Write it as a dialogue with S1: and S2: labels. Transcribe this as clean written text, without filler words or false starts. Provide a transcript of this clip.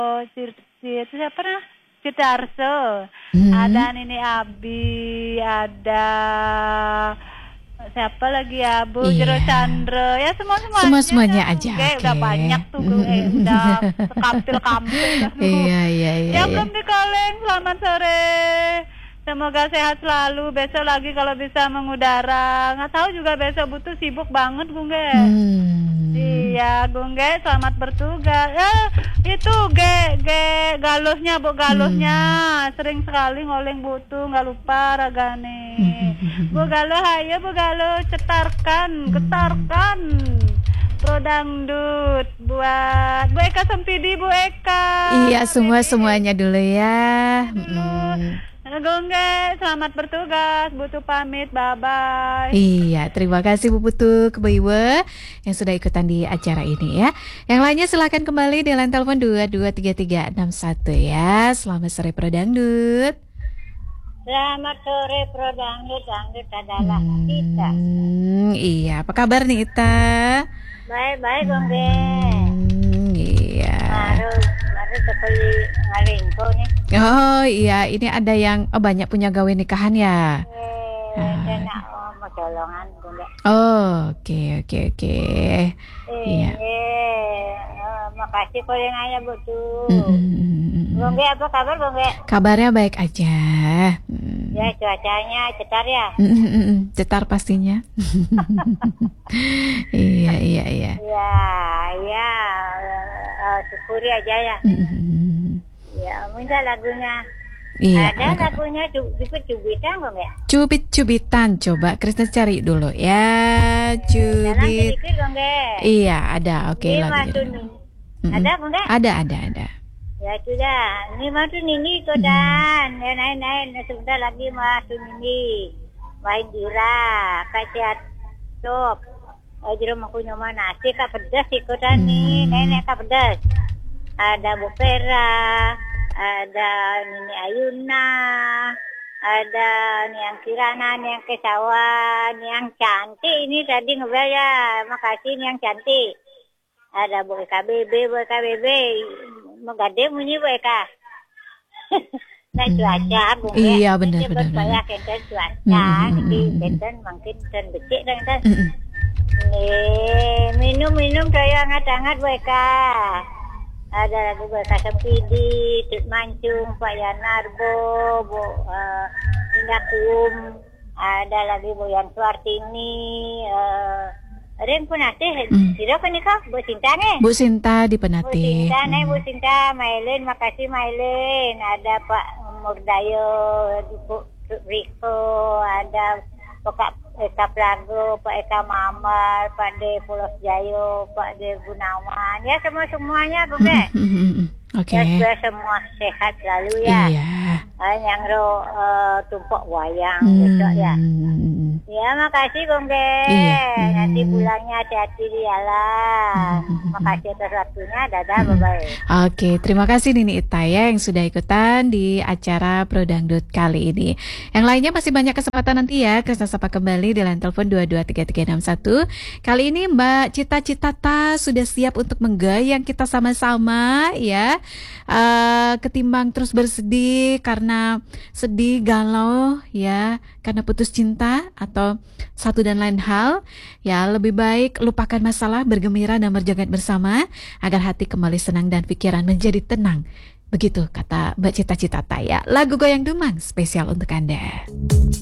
S1: Itu siapa nah? Citarso.
S2: Hmm.
S1: Ada Nini Abi, ada siapa lagi ya, Bu Jero
S2: Iya.
S1: Chandra. Ya semuanya
S2: Semua-semuanya
S1: dah.
S2: aja,
S1: Udah
S2: oke.
S1: banyak tuh, udah sekampil-kampil dah.
S2: Iya, iya, iya,
S1: Yang
S2: iya.
S1: belum dikaleng, selamat sore. Semoga sehat selalu. Besok lagi kalau bisa mengudara. Nggak tahu juga besok butuh sibuk banget, Gungge.
S2: Hmm.
S1: Iya, Gungge, selamat bertugas. Itu galusnya, Bu, galusnya. Sering sekali ngoling butuh, nggak lupa ragane. Bu Galuh, ayo Bu Galuh, getarkan. Pro dangdut buat Bu Eka Sempidi, Bu Eka.
S2: Iya, semuanya dulu ya.
S1: Gongge, selamat bertugas. Butuh pamit, bye-bye.
S2: Iya, terima kasih Bu Putu Bu Iwe yang sudah ikutan di acara ini ya. Yang lainnya silakan kembali di line telepon 223361 ya. Selamat sore Pro Dangdut.
S1: Selamat sore Pro Dangdut, dangdut adalah kita.
S2: Iya, apa kabar nih Ita?
S1: Baik-baik Gongge.
S2: Iya.
S1: Baru sekali ngalingko nih.
S2: Oh iya, ini ada yang banyak punya gawe nikahan ya.
S1: Kena mau colongan Gongge.
S2: Oh, oke. Iya.
S1: Makasih kau yang ayah butuh. Gongge, apa kabar Gongge?
S2: Kabarnya baik aja.
S1: Ya, cuacanya cetar ya.
S2: Cetar pastinya. Iya.
S1: Ya, syukuri aja ya. Ya, minta lagunya.
S2: Iya.
S1: Ada lagunya Cubitan Gongge?
S2: Cubit-cubitan, coba Krisna cari dulu ya. Cubit.
S1: Sedikit Gongge.
S2: Iya, ada. Oke, lagu.
S1: Ada Gongge?
S2: Ada.
S1: Ya sudah, ini masuk Nini kodan, ya naik sebentar lagi masuk Nini, main dira, kaciat top, jero makunya mana, sih kak pedas ikutan nih, nenek kak pedas, ada Bu Vera, ada Nini Ayuna, ada Niang Kirana, Niang Kesawan, Niang cantik ini tadi ngobrol ya, makasih Niang cantik, ada Bu KBB, Megade bunyi mereka. Nah cuaca aku
S2: iya benar.
S1: Banyak yang cuaca, jadi mungkin dan becik dan minum saya hangat mereka. Ada lagi mereka Sempidi, Tut Mancung, Pak Yanarbo, Bu Indakum, ada lagi Bu Yan Suartini. Rin Penatih, sila kan nikah Bu Sinta nih?
S2: Bu Sinta di Penatih.
S1: Bu Sinta, Mailin, makasih Mailin. Ada Pak Murdayo, Bu Riko, ada Pak Eka Plago, Pak Eka Mamar, Pak De Pulos Jayo, Pak De Gunawan. Ya semuanya Bunda.
S2: Oke.
S1: Ya semua sehat selalu ya.
S2: Iya.
S1: Yang tumpuk wayang besok ya. Ya, makasih Gongge.
S2: Iya.
S1: Nanti pulangnya hati-hati di jalan. Makasih atas waktunya. Dadah, bye-bye.
S2: Oke, terima kasih Nini Itaya yang sudah ikutan di acara Pro Dangdut kali ini. Yang lainnya masih banyak kesempatan nanti ya. Krisna sapa kembali di line telepon 223361. Kali ini Mbak Cita Citata sudah siap untuk menggayang kita sama-sama ya. Ketimbang terus bersedih karena sedih, galau ya, karena putus cinta atau satu dan lain hal, ya lebih baik lupakan masalah, bergembira dan berjoget bersama agar hati kembali senang dan pikiran menjadi tenang. Begitu kata Mbak Cita Citata ya. Lagu Goyang Dumang spesial untuk Anda.